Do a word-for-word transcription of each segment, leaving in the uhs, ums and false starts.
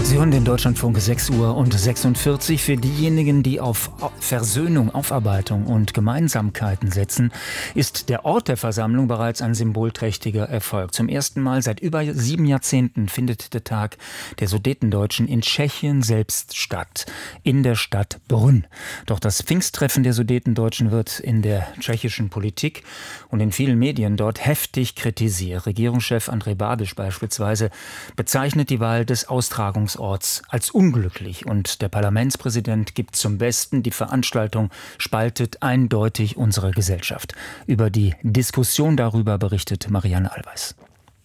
Sie hören den Deutschlandfunk sechs Uhr und sechsundvierzig. Für diejenigen, die auf Versöhnung, Aufarbeitung und Gemeinsamkeiten setzen, ist der Ort der Versammlung bereits ein symbolträchtiger Erfolg. Zum ersten Mal seit über sieben Jahrzehnten findet der Tag der Sudetendeutschen in Tschechien selbst statt, in der Stadt Brünn. Doch das Pfingsttreffen der Sudetendeutschen wird in der tschechischen Politik und in vielen Medien dort heftig kritisiert. Regierungschef Andrej Babiš beispielsweise bezeichnet die Wahl des Austragungsorts als unglücklich und der Parlamentspräsident gibt zum Besten, die Veranstaltung spaltet eindeutig unsere Gesellschaft. Über die Diskussion darüber berichtet Marianne Allweis.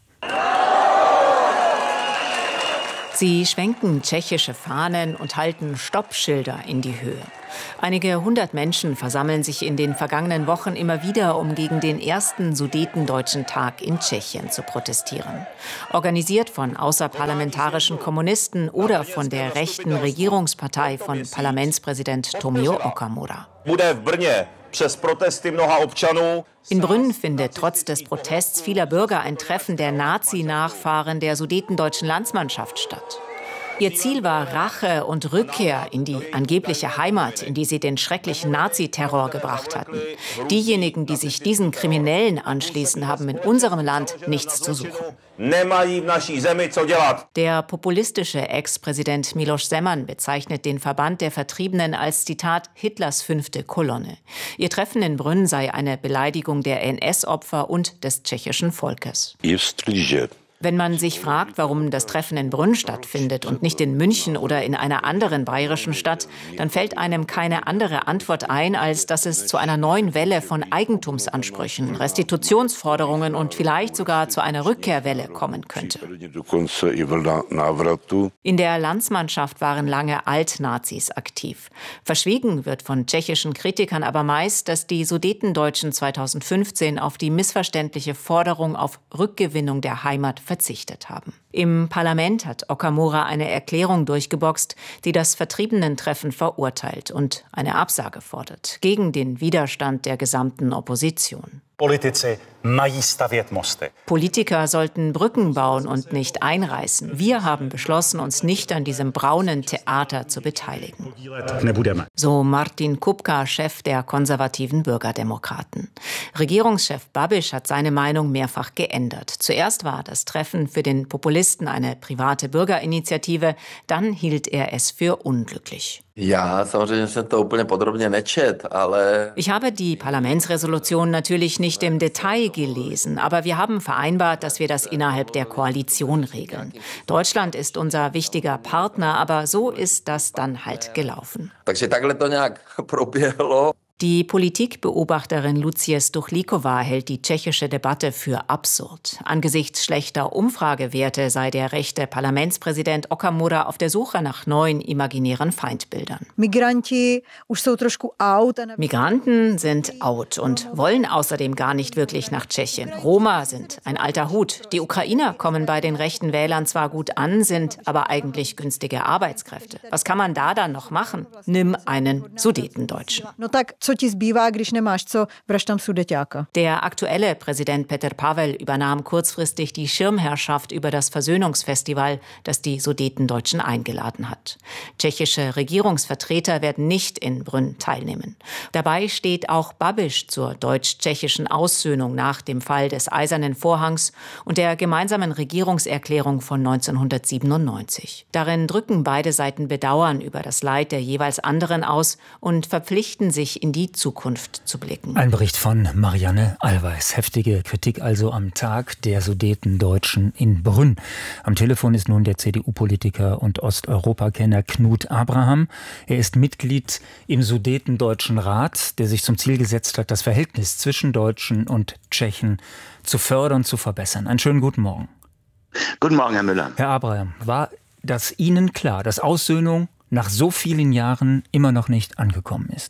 Sie schwenken tschechische Fahnen und halten Stoppschilder in die Höhe. Einige hundert Menschen versammeln sich in den vergangenen Wochen immer wieder, um gegen den ersten Sudetendeutschen Tag in Tschechien zu protestieren. Organisiert von außerparlamentarischen Kommunisten oder von der rechten Regierungspartei von Parlamentspräsident Tomio Okamura. In Brünn findet trotz des Protests vieler Bürger ein Treffen der Nazi-Nachfahren der sudetendeutschen Landsmannschaft statt. Ihr Ziel war Rache und Rückkehr in die angebliche Heimat, in die sie den schrecklichen Naziterror gebracht hatten. Diejenigen, die sich diesen Kriminellen anschließen, haben in unserem Land nichts zu suchen. Der populistische Ex-Präsident Miloš Zeman bezeichnet den Verband der Vertriebenen als, Zitat, Hitlers fünfte Kolonne. Ihr Treffen in Brünn sei eine Beleidigung der N S-Opfer und des tschechischen Volkes. Wenn man sich fragt, warum das Treffen in Brünn stattfindet und nicht in München oder in einer anderen bayerischen Stadt, dann fällt einem keine andere Antwort ein, als dass es zu einer neuen Welle von Eigentumsansprüchen, Restitutionsforderungen und vielleicht sogar zu einer Rückkehrwelle kommen könnte. In der Landsmannschaft waren lange Altnazis aktiv. Verschwiegen wird von tschechischen Kritikern aber meist, dass die Sudetendeutschen zweitausendfünfzehn auf die missverständliche Forderung auf Rückgewinnung der Heimat verzichtet haben. Im Parlament hat Okamura eine Erklärung durchgeboxt, die das Vertriebenentreffen verurteilt und eine Absage fordert, gegen den Widerstand der gesamten Opposition. Politiker sollten Brücken bauen und nicht einreißen. Wir haben beschlossen, uns nicht an diesem braunen Theater zu beteiligen. So Martin Kupka, Chef der konservativen Bürgerdemokraten. Regierungschef Babiš hat seine Meinung mehrfach geändert. Zuerst war das Treffen für den Populisten eine private Bürgerinitiative, dann hielt er es für unglücklich. Ich habe die Parlamentsresolution natürlich nicht im Detail gelesen, aber wir haben vereinbart, dass wir das innerhalb der Koalition regeln. Deutschland ist unser wichtiger Partner, aber so ist das dann halt gelaufen. Die Politikbeobachterin Lucie Stuchlíková hält die tschechische Debatte für absurd. Angesichts schlechter Umfragewerte sei der rechte Parlamentspräsident Okamura auf der Suche nach neuen imaginären Feindbildern. Migranten sind out und wollen außerdem gar nicht wirklich nach Tschechien. Roma sind ein alter Hut. Die Ukrainer kommen bei den rechten Wählern zwar gut an, sind aber eigentlich günstige Arbeitskräfte. Was kann man da dann noch machen? Nimm einen Sudetendeutschen. Der aktuelle Präsident Petr Pavel übernahm kurzfristig die Schirmherrschaft über das Versöhnungsfestival, das die Sudetendeutschen eingeladen hat. Tschechische Regierungsvertreter werden nicht in Brünn teilnehmen. Dabei steht auch Babiš zur deutsch-tschechischen Aussöhnung nach dem Fall des Eisernen Vorhangs und der gemeinsamen Regierungserklärung von neunzehnhundertsiebenundneunzig. Darin drücken beide Seiten Bedauern über das Leid der jeweils anderen aus und verpflichten sich, in die Zukunft zu blicken. Ein Bericht von Marianne Allweis. Heftige Kritik also am Tag der Sudetendeutschen in Brünn. Am Telefon ist nun der C D U-Politiker und Osteuropakenner Knut Abraham. Er ist Mitglied im Sudetendeutschen Rat, der sich zum Ziel gesetzt hat, das Verhältnis zwischen Deutschen und Tschechen zu fördern, zu verbessern. Einen schönen guten Morgen. Guten Morgen, Herr Müller. Herr Abraham, war das Ihnen klar, dass Aussöhnung nach so vielen Jahren immer noch nicht angekommen ist?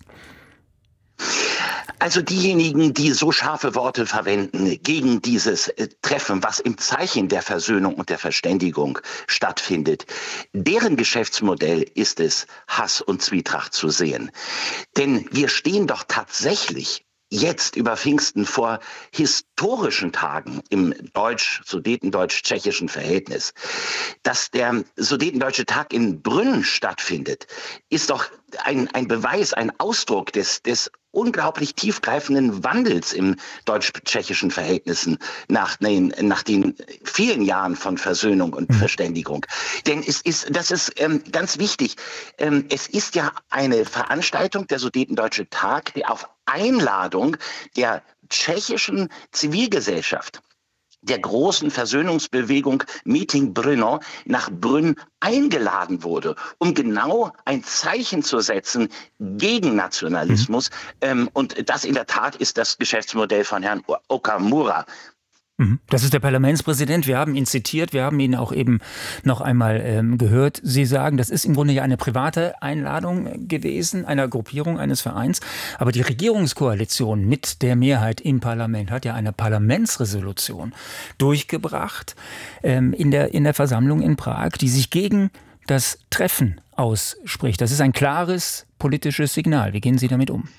Also diejenigen, die so scharfe Worte verwenden gegen dieses äh, Treffen, was im Zeichen der Versöhnung und der Verständigung stattfindet, deren Geschäftsmodell ist es, Hass und Zwietracht zu sehen. Denn wir stehen doch tatsächlich jetzt über Pfingsten vor historischen Tagen im deutsch, sudetendeutsch-tschechischen Verhältnis. Dass der Sudetendeutsche Tag in Brünn stattfindet, ist doch ein, ein Beweis, ein Ausdruck des, des unglaublich tiefgreifenden Wandels im deutsch-tschechischen Verhältnissen nach den, nach den vielen Jahren von Versöhnung und Verständigung. Denn es ist, das ist ähm, ganz wichtig, ähm, es ist ja eine Veranstaltung, der Sudetendeutsche Tag, die auf Einladung der tschechischen Zivilgesellschaft, der großen Versöhnungsbewegung Meeting Brno nach Brünn eingeladen wurde, um genau ein Zeichen zu setzen gegen Nationalismus. Mhm. Ähm, und das in der Tat ist das Geschäftsmodell von Herrn Okamura. Das ist der Parlamentspräsident. Wir haben ihn zitiert, wir haben ihn auch eben noch einmal ähm, gehört. Sie sagen, das ist im Grunde ja eine private Einladung gewesen, einer Gruppierung, eines Vereins. Aber die Regierungskoalition mit der Mehrheit im Parlament hat ja eine Parlamentsresolution durchgebracht ähm, in der, in der Versammlung in Prag, die sich gegen das Treffen ausspricht. Das ist ein klares politisches Signal. Wie gehen Sie damit um?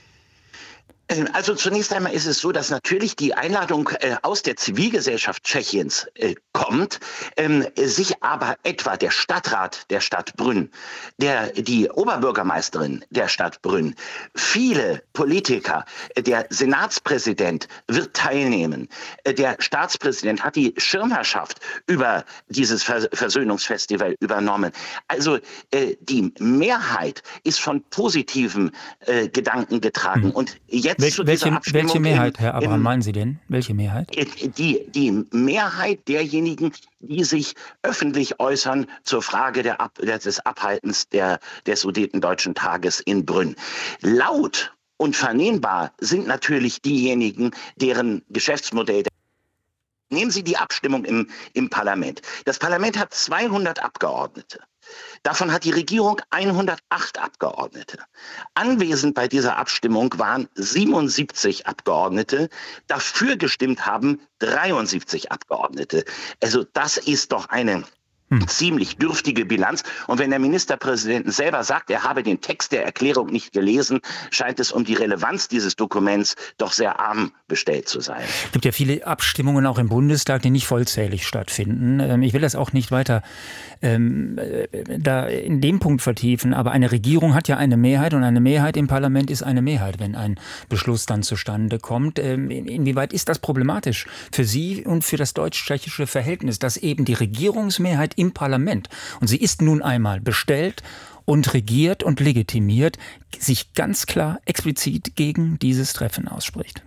Also zunächst einmal ist es so, dass natürlich die Einladung äh, aus der Zivilgesellschaft Tschechiens äh, kommt, ähm, sich aber etwa der Stadtrat der Stadt Brünn, der, die Oberbürgermeisterin der Stadt Brünn, viele Politiker, äh, der Senatspräsident wird teilnehmen, äh, der Staatspräsident hat die Schirmherrschaft über dieses Vers- Versöhnungsfestival übernommen. Also äh, die Mehrheit ist von positiven äh, Gedanken getragen. Hm. Und jetzt Wel- welche, welche Mehrheit, im, Herr Abraham, im, meinen Sie denn? Welche Mehrheit? Die, die Mehrheit derjenigen, die sich öffentlich äußern zur Frage der Ab, des Abhaltens der, des Sudetendeutschen Tages in Brünn. Laut und vernehmbar sind natürlich diejenigen, deren Geschäftsmodell. Nehmen Sie die Abstimmung im, im Parlament. Das Parlament hat zweihundert Abgeordnete. Davon hat die Regierung hundertacht Abgeordnete. Anwesend bei dieser Abstimmung waren siebenundsiebzig Abgeordnete. Dafür gestimmt haben dreiundsiebzig Abgeordnete. Also das ist doch eine Hm. ziemlich dürftige Bilanz. Und wenn der Ministerpräsident selber sagt, er habe den Text der Erklärung nicht gelesen, scheint es um die Relevanz dieses Dokuments doch sehr arm bestellt zu sein. Es gibt ja viele Abstimmungen auch im Bundestag, die nicht vollzählig stattfinden. Ich will das auch nicht weiter ähm, da in dem Punkt vertiefen, aber eine Regierung hat ja eine Mehrheit und eine Mehrheit im Parlament ist eine Mehrheit, wenn ein Beschluss dann zustande kommt. Ähm, inwieweit ist das problematisch für Sie und für das deutsch-tschechische Verhältnis, dass eben die Regierungsmehrheit im Parlament, und sie ist nun einmal bestellt und regiert und legitimiert, sich ganz klar explizit gegen dieses Treffen ausspricht?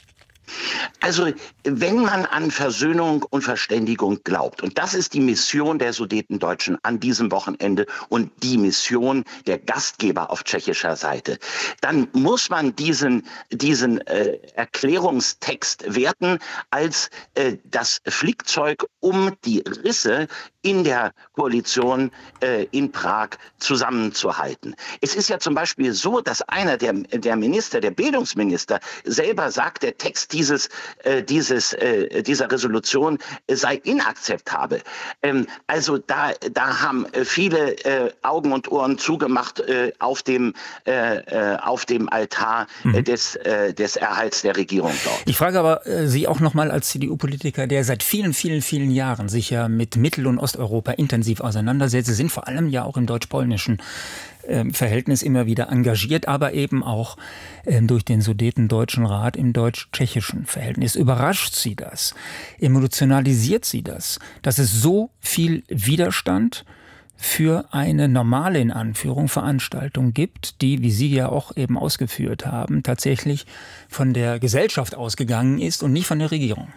Also, wenn man an Versöhnung und Verständigung glaubt, und das ist die Mission der Sudetendeutschen an diesem Wochenende und die Mission der Gastgeber auf tschechischer Seite, dann muss man diesen, diesen äh, Erklärungstext werten als äh, das Flickzeug, um die Risse in der Koalition äh, in Prag zusammenzuhalten. Es ist ja zum Beispiel so, dass einer der, der Minister, der Bildungsminister, selber sagt, der Text dieses, äh, dieses, äh, dieser Resolution äh, sei inakzeptabel. Ähm, also da, da haben viele äh, Augen und Ohren zugemacht äh, auf, dem, äh, auf dem Altar mhm. äh, des, äh, des Erhalts der Regierung dort. Ich frage aber äh, Sie auch nochmal als C D U-Politiker, der seit vielen, vielen, vielen Jahren sich ja mit Mittel- und Osteuropa intensiv auseinandersetzt. Sie sind vor allem ja auch im deutsch-polnischen äh, Verhältnis immer wieder engagiert, aber eben auch äh, durch den Sudetendeutschen Rat im deutsch-tschechischen Verhältnis. Überrascht Sie das? Emotionalisiert Sie das, dass es so viel Widerstand für eine normale, in Anführung, Veranstaltung gibt, die, wie Sie ja auch eben ausgeführt haben, tatsächlich von der Gesellschaft ausgegangen ist und nicht von der Regierung?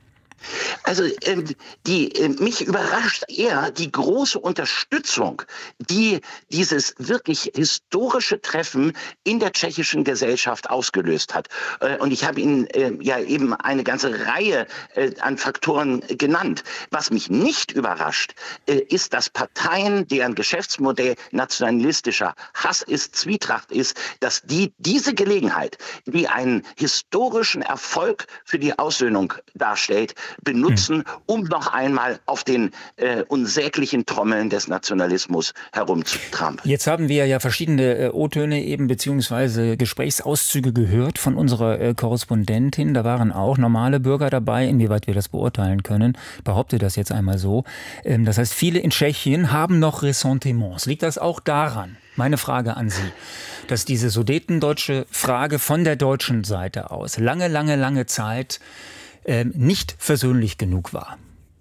Also ähm, die, äh, mich überrascht eher die große Unterstützung, die dieses wirklich historische Treffen in der tschechischen Gesellschaft ausgelöst hat. Äh, und ich habe Ihnen äh, ja eben eine ganze Reihe äh, an Faktoren genannt. Was mich nicht überrascht, äh, ist, dass Parteien, deren Geschäftsmodell nationalistischer Hass ist, Zwietracht ist, dass die diese Gelegenheit, die einen historischen Erfolg für die Aussöhnung darstellt, benutzen, um noch einmal auf den äh, unsäglichen Trommeln des Nationalismus herumzutrampeln. Jetzt haben wir ja verschiedene äh, O-Töne eben beziehungsweise Gesprächsauszüge gehört von unserer äh, Korrespondentin. Da waren auch normale Bürger dabei, inwieweit wir das beurteilen können. Ich behaupte das jetzt einmal so. Ähm, das heißt, viele in Tschechien haben noch Ressentiments. Liegt das auch daran, meine Frage an Sie, dass diese sudetendeutsche Frage von der deutschen Seite aus lange, lange, lange Zeit ähm, nicht versöhnlich genug war?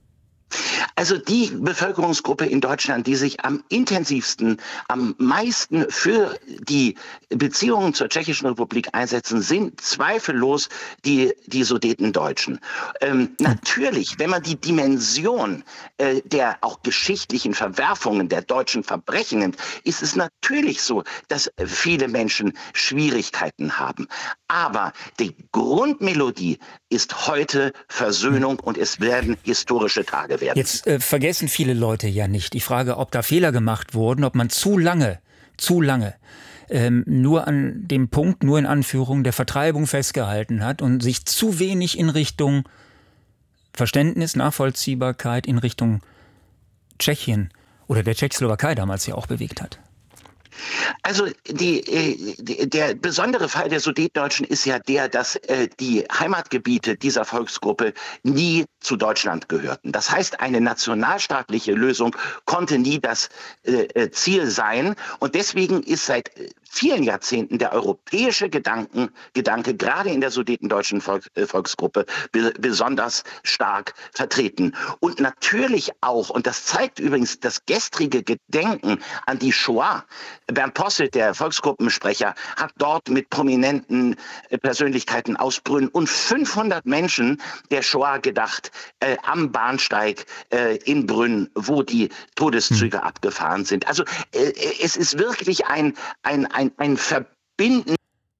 Also die Bevölkerungsgruppe in Deutschland, die sich am intensivsten, am meisten für die Beziehungen zur Tschechischen Republik einsetzen, sind zweifellos die, die Sudetendeutschen. Ähm, natürlich, wenn man die Dimension äh, der auch geschichtlichen Verwerfungen, der deutschen Verbrechen nimmt, ist es natürlich so, dass viele Menschen Schwierigkeiten haben. Aber die Grundmelodie ist heute Versöhnung und es werden historische Tage werden. Jetzt äh, vergessen viele Leute ja nicht die Frage, ob da Fehler gemacht wurden, ob man zu lange, zu lange ähm, nur an dem Punkt, nur in Anführung, der Vertreibung festgehalten hat und sich zu wenig in Richtung Verständnis, Nachvollziehbarkeit, in Richtung Tschechien oder der Tschechoslowakei damals ja auch bewegt hat. Also die, die, der besondere Fall der Sudetendeutschen ist ja der, dass äh, die Heimatgebiete dieser Volksgruppe nie zu Deutschland gehörten. Das heißt, eine nationalstaatliche Lösung konnte nie das äh, Ziel sein. Und deswegen ist seit vielen Jahrzehnten der europäische Gedanken, Gedanke gerade in der sudetendeutschen Volk, äh, Volksgruppe be, besonders stark vertreten. Und natürlich auch, und das zeigt übrigens das gestrige Gedenken an die Shoah. Bernd Posselt, der Volksgruppensprecher, hat dort mit prominenten äh, Persönlichkeiten aus Brünn und fünfhundert Menschen der Shoah gedacht, äh, am Bahnsteig äh, in Brünn, wo die Todeszüge hm. abgefahren sind. Also äh, es ist wirklich ein, ein, ein, ein Verbinden.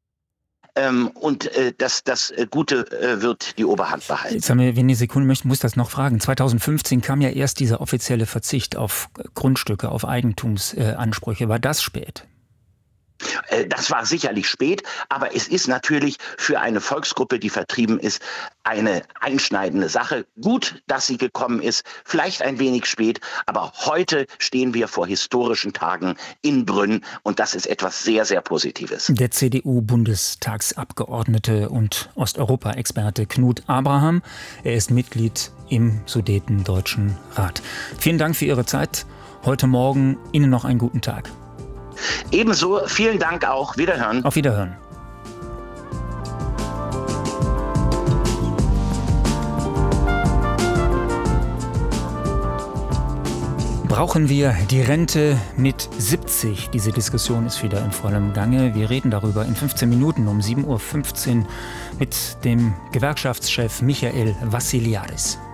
Ähm, und äh, das, das Gute äh, wird die Oberhand behalten. Jetzt haben wir wenige Sekunden, ich muss das noch fragen. zweitausendfünfzehn kam ja erst dieser offizielle Verzicht auf Grundstücke, auf Eigentumsansprüche. Äh, War das spät? Das war sicherlich spät, aber es ist natürlich für eine Volksgruppe, die vertrieben ist, eine einschneidende Sache. Gut, dass sie gekommen ist, vielleicht ein wenig spät, aber heute stehen wir vor historischen Tagen in Brünn und das ist etwas sehr, sehr Positives. Der C D U-Bundestagsabgeordnete und Osteuropa-Experte Knut Abraham, er ist Mitglied im Sudetendeutschen Rat. Vielen Dank für Ihre Zeit heute Morgen. Ihnen noch einen guten Tag. Ebenso, vielen Dank auch. Wiederhören. Auf Wiederhören. Brauchen wir die Rente mit siebzig? Diese Diskussion ist wieder in vollem Gange. Wir reden darüber in fünfzehn Minuten um sieben Uhr fünfzehn mit dem Gewerkschaftschef Michael Vassiliadis.